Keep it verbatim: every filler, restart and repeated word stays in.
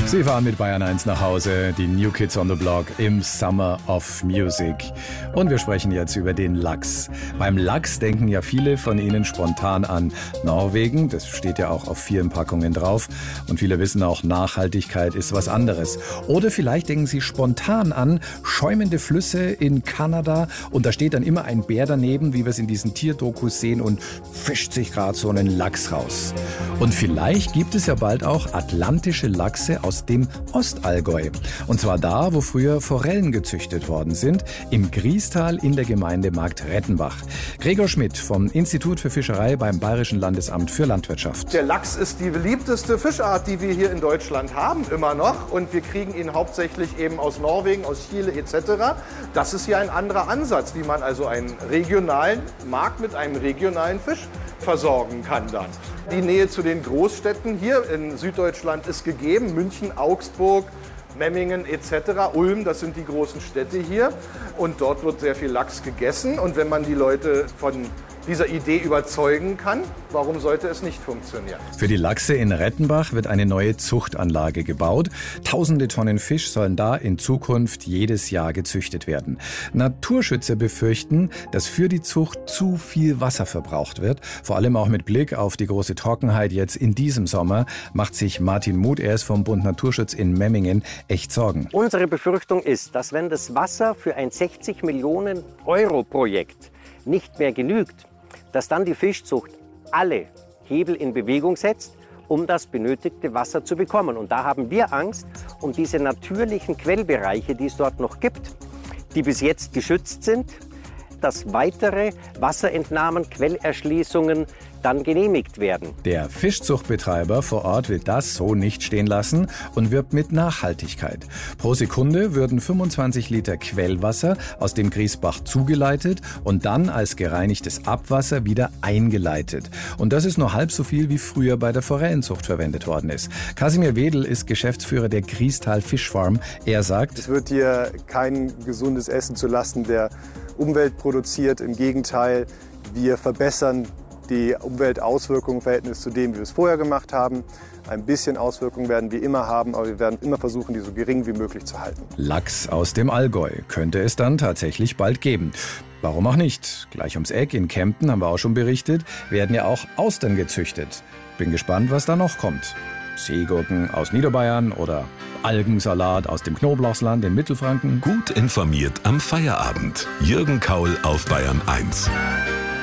Sie fahren mit Bayern eins nach Hause, die New Kids on the Block im Summer of Music. Und wir sprechen jetzt über den Lachs. Beim Lachs denken ja viele von Ihnen spontan an Norwegen. Das steht ja auch auf vielen Packungen drauf. Und viele wissen auch, Nachhaltigkeit ist was anderes. Oder vielleicht denken Sie spontan an schäumende Flüsse in Kanada. Und da steht dann immer ein Bär daneben, wie wir es in diesen Tierdokus sehen, und fischt sich gerade so einen Lachs raus. Und vielleicht gibt es ja bald auch atlantische Lachse aus dem Ostallgäu. Und zwar da, wo früher Forellen gezüchtet worden sind, im Griestal in der Gemeinde Marktrettenbach. Gregor Schmidt vom Institut für Fischerei beim Bayerischen Landesamt für Landwirtschaft. Der Lachs ist die beliebteste Fischart, die wir hier in Deutschland haben, immer noch. Und wir kriegen ihn hauptsächlich eben aus Norwegen, aus Chile et cetera. Das ist hier ein anderer Ansatz, wie man also einen regionalen Markt mit einem regionalen Fisch versorgen kann dann. Die Nähe zu den Großstädten hier in Süddeutschland ist gegeben. München, Augsburg, Memmingen et cetera. Ulm, das sind die großen Städte hier. Und dort wird sehr viel Lachs gegessen. Und wenn man die Leute von dieser Idee überzeugen kann, warum sollte es nicht funktionieren? Für die Lachse in Rettenbach wird eine neue Zuchtanlage gebaut. Tausende Tonnen Fisch sollen da in Zukunft jedes Jahr gezüchtet werden. Naturschützer befürchten, dass für die Zucht zu viel Wasser verbraucht wird. Vor allem auch mit Blick auf die große Trockenheit jetzt in diesem Sommer macht sich Martin Muth, er ist vom Bund Naturschutz in Memmingen, echt Sorgen. Unsere Befürchtung ist, dass wenn das Wasser für ein sechzig Millionen Euro Projekt nicht mehr genügt, dass dann die Fischzucht alle Hebel in Bewegung setzt, um das benötigte Wasser zu bekommen. Und da haben wir Angst um diese natürlichen Quellbereiche, die es dort noch gibt, die bis jetzt geschützt sind, dass weitere Wasserentnahmen, Quellerschließungen dann genehmigt werden. Der Fischzuchtbetreiber vor Ort will das so nicht stehen lassen und wirbt mit Nachhaltigkeit. Pro Sekunde würden fünfundzwanzig Liter Quellwasser aus dem Griesbach zugeleitet und dann als gereinigtes Abwasser wieder eingeleitet. Und das ist nur halb so viel, wie früher bei der Forellenzucht verwendet worden ist. Kasimir Wedel ist Geschäftsführer der Griestal Fischfarm. Er sagt, es wird hier kein gesundes Essen zulasten der Umwelt produziert. Im Gegenteil, wir verbessern die Umweltauswirkungen im Verhältnis zu dem, wie wir es vorher gemacht haben. Ein bisschen Auswirkungen werden wir immer haben, aber wir werden immer versuchen, die so gering wie möglich zu halten. Lachs aus dem Allgäu könnte es dann tatsächlich bald geben. Warum auch nicht? Gleich ums Eck in Kempten, haben wir auch schon berichtet, werden ja auch Austern gezüchtet. Bin gespannt, was da noch kommt. Seegurken aus Niederbayern oder Algensalat aus dem Knoblauchsland in Mittelfranken. Gut informiert am Feierabend. Jürgen Kaul auf Bayern eins.